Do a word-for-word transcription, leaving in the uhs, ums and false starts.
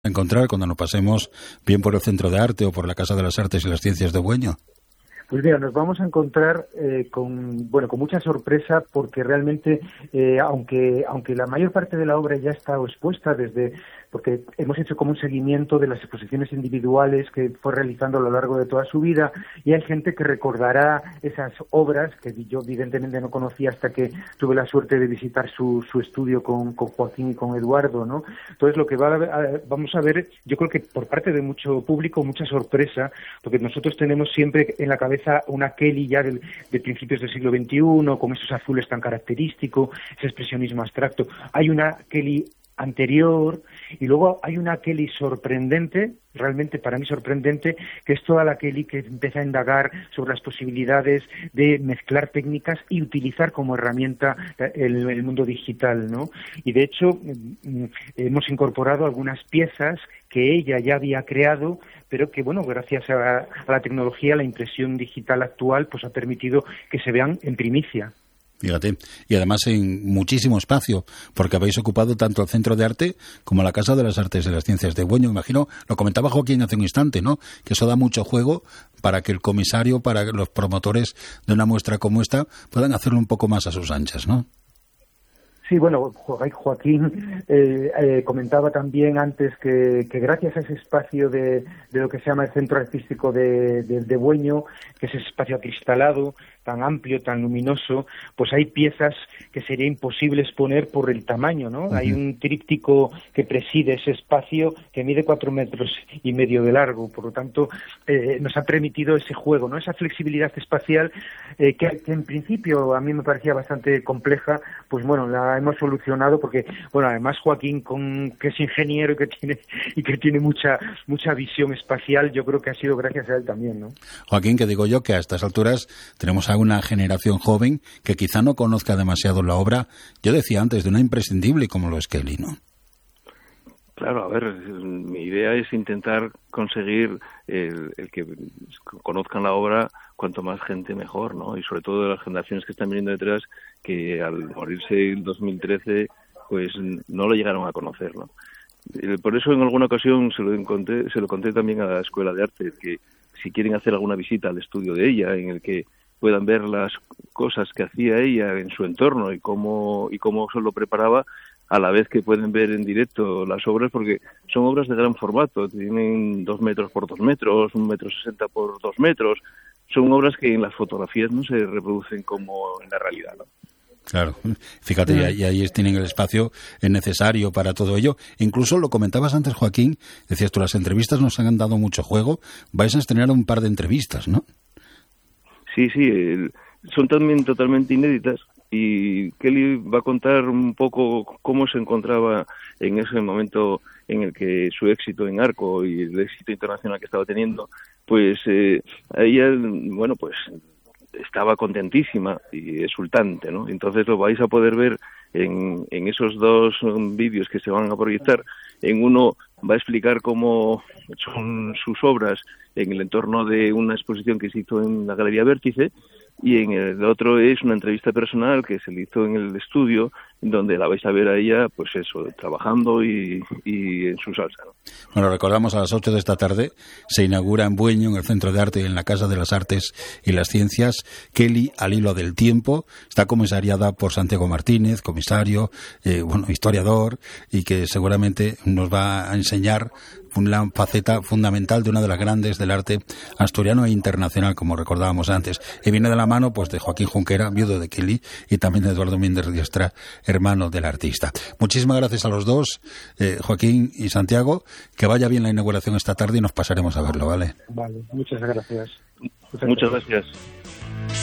encontrar cuando nos pasemos bien por el Centro de Arte o por la Casa de las Artes y las Ciencias de Bueño? Pues mira, nos vamos a encontrar eh, con bueno con mucha sorpresa, porque realmente eh, aunque aunque la mayor parte de la obra ya está expuesta desde porque hemos hecho como un seguimiento de las exposiciones individuales que fue realizando a lo largo de toda su vida, y hay gente que recordará esas obras que yo evidentemente no conocía hasta que tuve la suerte de visitar su, su estudio con, con Joaquín y con Eduardo, ¿no? Entonces lo que va a, vamos a ver, yo creo que por parte de mucho público, mucha sorpresa, porque nosotros tenemos siempre en la cabeza una Kelly ya del, de principios del siglo veintiuno, con esos azules tan característicos, ese expresionismo abstracto. Hay una Kelly anterior, y luego hay una Kelly sorprendente, realmente para mí sorprendente, que es toda la Kelly que empieza a indagar sobre las posibilidades de mezclar técnicas y utilizar como herramienta el, el mundo digital, ¿no? Y de hecho hemos incorporado algunas piezas que ella ya había creado, pero que, bueno, gracias a, a la tecnología, la impresión digital actual, pues ha permitido que se vean en primicia. Fíjate, y además en muchísimo espacio, porque habéis ocupado tanto el Centro de Arte como la Casa de las Artes y las Ciencias de Bueño. Imagino, lo comentaba Joaquín hace un instante, ¿no?, que eso da mucho juego para que el comisario, para que los promotores de una muestra como esta puedan hacerlo un poco más a sus anchas, ¿no? Sí, bueno, Joaquín eh, eh, comentaba también antes que, que gracias a ese espacio de, de lo que se llama el Centro Artístico de, de, de Bueño, que es ese espacio acristalado, tan amplio, tan luminoso, pues hay piezas que sería imposible exponer por el tamaño, ¿no? Uh-huh. Hay un tríptico que preside ese espacio que mide cuatro metros y medio de largo, por lo tanto eh, nos ha permitido ese juego, ¿no? Esa flexibilidad espacial eh, que, que en principio a mí me parecía bastante compleja, pues bueno, la hemos solucionado porque, bueno, además Joaquín, con, que es ingeniero y que tiene y que tiene mucha mucha visión espacial, yo creo que ha sido gracias a él también, ¿no? Joaquín, que digo yo que a estas alturas tenemos a una generación joven que quizá no conozca demasiado la obra, yo decía antes, de una imprescindible como lo es Kelly, ¿no? Claro, a ver, mi idea es intentar conseguir el, el que conozcan la obra cuanto más gente mejor, ¿no? Y sobre todo las generaciones que están viniendo detrás, que al morirse en dos mil trece, pues no lo llegaron a conocer, ¿no? Por eso en alguna ocasión se lo conté, se lo conté también a la Escuela de Arte, que si quieren hacer alguna visita al estudio de ella, en el que puedan ver las cosas que hacía ella en su entorno y cómo y cómo se lo preparaba, a la vez que pueden ver en directo las obras, porque son obras de gran formato, tienen dos metros por dos metros, un metro sesenta por dos metros, son obras que en las fotografías no se reproducen como en la realidad, ¿no? Claro, fíjate, y ahí, ahí tienen el espacio necesario para todo ello. Incluso lo comentabas antes, Joaquín, decías tú, las entrevistas nos han dado mucho juego, vais a estrenar un par de entrevistas, ¿no? Sí, sí, el, son también totalmente inéditas, y Kelly va a contar un poco cómo se encontraba en ese momento en el que su éxito en Arco y el éxito internacional que estaba teniendo, pues eh, ella, bueno, pues estaba contentísima y exultante, ¿no? Entonces lo vais a poder ver en, en esos dos um, vídeos que se van a proyectar. En uno va a explicar cómo son sus obras en el entorno de una exposición que se hizo en la Galería Vértice, y en el otro es una entrevista personal que se le hizo en el estudio, donde la vais a ver a ella, pues eso, trabajando y, y en su salsa, ¿no? Bueno, recordamos, a las ocho de esta tarde se inaugura en Bueño, en el Centro de Arte y en la Casa de las Artes y las Ciencias, Kelly al hilo del tiempo. Está comisariada por Santiago Martínez, comisario, eh, bueno, historiador, y que seguramente nos va a enseñar una faceta fundamental de una de las grandes del arte asturiano e internacional, como recordábamos antes. Y viene de la mano, pues, de Joaquín Junquera, viudo de Kelly, y también de Eduardo Méndez Diestra, hermano del artista. Muchísimas gracias a los dos, eh, Joaquín y Santiago. Que vaya bien la inauguración esta tarde y nos pasaremos a verlo, ¿vale? Vale, muchas gracias. Muchas, muchas gracias.